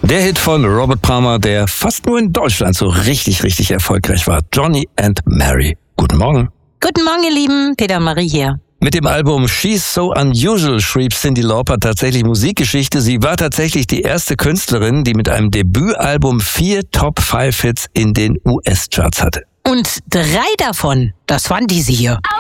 Der Hit von Robert Palmer, der fast nur in Deutschland so richtig erfolgreich war. Johnny and Mary. Guten Morgen. Guten Morgen, ihr Lieben. Peter Marie hier. Mit dem Album She's So Unusual schrieb Cyndi Lauper tatsächlich Musikgeschichte. Sie war tatsächlich die erste Künstlerin, die mit einem Debütalbum 4 Top-5-Hits in den US-Charts hatte. Und 3 davon, das waren diese hier.